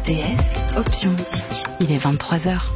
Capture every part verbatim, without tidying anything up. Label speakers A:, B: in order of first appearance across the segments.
A: R T S, option musique. Il est vingt-trois heures.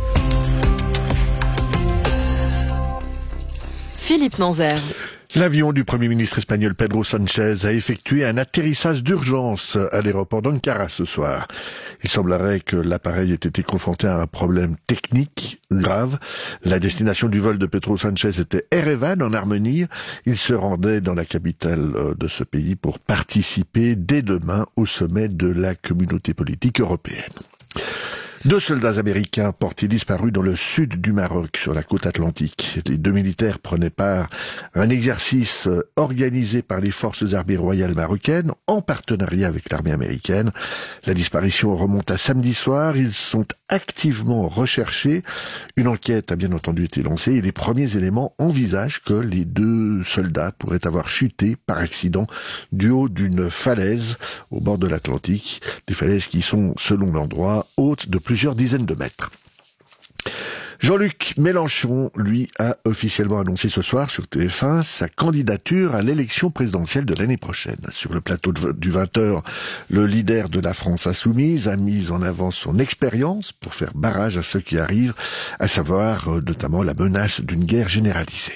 B: Philippe Manzer.
C: L'avion du Premier ministre espagnol Pedro Sánchez a effectué un atterrissage d'urgence à l'aéroport d'Ankara ce soir. Il semblerait que l'appareil ait été confronté à un problème technique grave. La destination du vol de Pedro Sánchez était Erevan, en Arménie. Il se rendait dans la capitale de ce pays pour participer dès demain au sommet de la communauté politique européenne. Deux soldats américains portés disparus dans le sud du Maroc, sur la côte atlantique. Les deux militaires prenaient part à un exercice organisé par les forces armées royales marocaines en partenariat avec l'armée américaine. La disparition remonte à samedi soir. Ils sont activement recherchés. Une enquête a bien entendu été lancée et les premiers éléments envisagent que les deux soldats pourraient avoir chuté par accident du haut d'une falaise au bord de l'Atlantique. Des falaises qui sont, selon l'endroit, hautes de plusieurs dizaines de mètres. Jean-Luc Mélenchon, lui, a officiellement annoncé ce soir sur T F un sa candidature à l'élection présidentielle de l'année prochaine. Sur le plateau de, du vingt heures, le leader de la France insoumise a mis en avant son expérience pour faire barrage à ceux qui arrivent, à savoir euh, notamment la menace d'une guerre généralisée.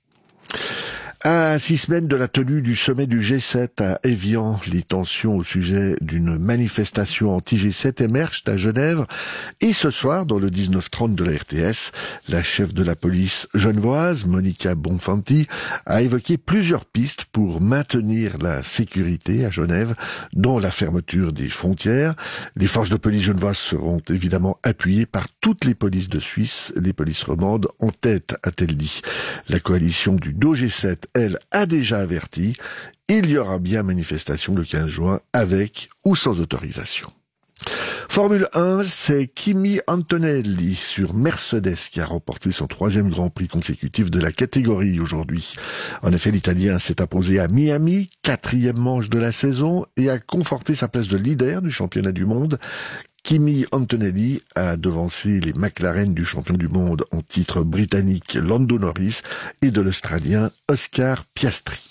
C: À six semaines de la tenue du sommet du G sept à Évian, les tensions au sujet d'une manifestation anti-G sept émergent à Genève. Et ce soir, dans le dix-neuf trente de la R T S, la chef de la police genevoise, Monica Bonfanti, a évoqué plusieurs pistes pour maintenir la sécurité à Genève, dont la fermeture des frontières. Les forces de police genevoises seront évidemment appuyées par toutes les polices de Suisse, les polices romandes en tête, a-t-elle dit. La coalition du dos G sept, elle, a déjà averti, il y aura bien manifestation le quinze juin avec ou sans autorisation. Formule un, c'est Kimi Antonelli sur Mercedes qui a remporté son troisième Grand Prix consécutif de la catégorie aujourd'hui. En effet, l'Italien s'est imposé à Miami, quatrième manche de la saison, et a conforté sa place de leader du championnat du monde. Kimi Antonelli a devancé les McLaren du champion du monde en titre britannique Lando Norris et de l'Australien Oscar Piastri.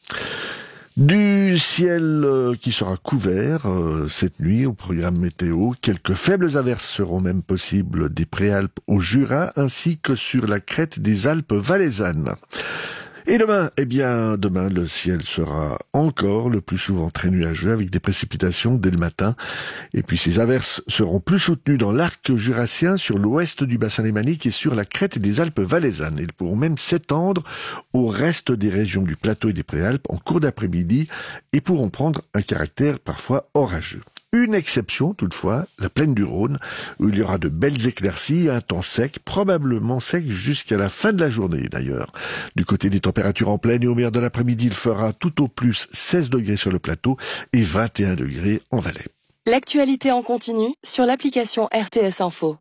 C: Du ciel qui sera couvert euh, cette nuit au programme météo. Quelques faibles averses seront même possibles des Préalpes au Jura ainsi que sur la crête des Alpes valaisannes. Et demain, eh bien, demain, le ciel sera encore le plus souvent très nuageux avec des précipitations dès le matin. Et puis ces averses seront plus soutenues dans l'arc jurassien, sur l'ouest du bassin lémanique et sur la crête des Alpes valaisannes. Elles pourront même s'étendre au reste des régions du plateau et des Préalpes en cours d'après-midi et pourront prendre un caractère parfois orageux. Une exception, toutefois, la plaine du Rhône, où il y aura de belles éclaircies, un temps sec, probablement sec jusqu'à la fin de la journée d'ailleurs. Du côté des températures en plaine et au meilleur de l'après-midi, il fera tout au plus seize degrés sur le plateau et vingt et un degrés en Valais.
B: L'actualité en continu sur l'application R T S Info.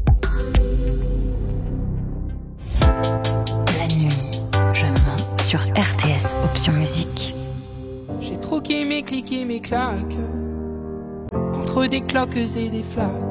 A: La nuit, je mens sur R T S, option musique.
D: J'ai troqué mes clics et mes claques contre des cloques et des flaques.